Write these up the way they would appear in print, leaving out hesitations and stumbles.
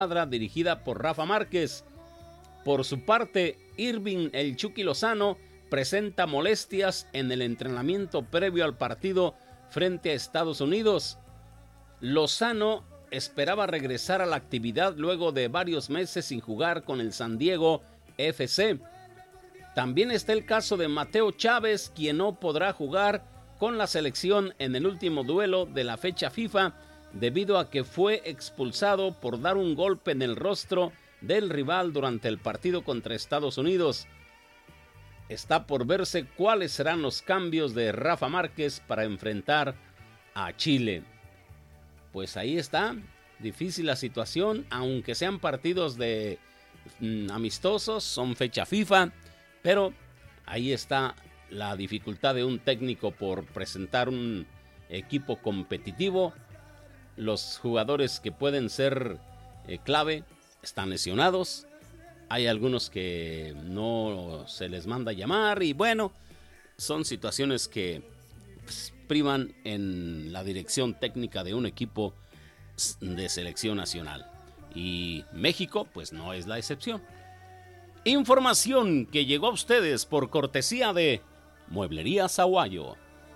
dirigida por Rafa Márquez. Por su parte, Irving El Chucky Lozano presenta molestias en el entrenamiento previo al partido frente a Estados Unidos. Lozano esperaba regresar a la actividad luego de varios meses sin jugar con el San Diego FC. También está el caso de Mateo Chávez, quien no podrá jugar con la selección en el último duelo de la fecha FIFA debido a que fue expulsado por dar un golpe en el rostro del rival durante el partido contra Estados Unidos. Está por verse cuáles serán los cambios de Rafa Márquez para enfrentar a Chile. Pues ahí está, difícil la situación, aunque sean partidos de amistosos, son fecha FIFA, pero ahí está la dificultad de un técnico por presentar un equipo competitivo. Los jugadores que pueden ser clave están lesionados. Hay algunos que no se les manda a llamar y bueno, son situaciones que privan en la dirección técnica de un equipo de selección nacional. Y México, pues no es la excepción. Información que llegó a ustedes por cortesía de Mueblerías Aguayo.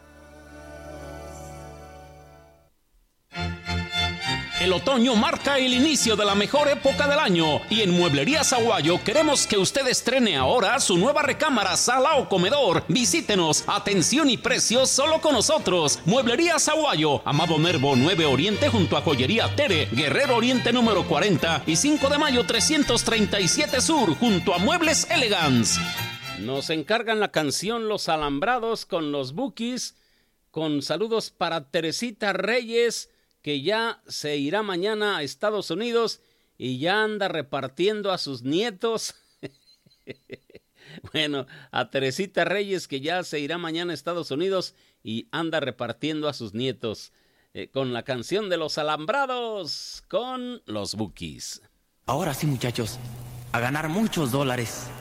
El otoño marca el inicio de la mejor época del año y en Mueblerías Aguayo queremos que usted estrene ahora su nueva recámara, sala o comedor. Visítenos, atención y precios solo con nosotros. Mueblerías Aguayo, Amado Nervo 9 Oriente junto a Joyería Tere, Guerrero Oriente número 40 y 5 de mayo 337 Sur junto a Muebles Elegance. Nos encargan la canción Los Alambrados con los Bukis, con saludos para Teresita Reyes, que ya se irá mañana a Estados Unidos y ya anda repartiendo a sus nietos. Bueno, a Teresita Reyes, que ya se irá mañana a Estados Unidos y anda repartiendo a sus nietos. Con la canción de Los Alambrados, con los Bukis. Ahora sí, muchachos, a ganar muchos dólares.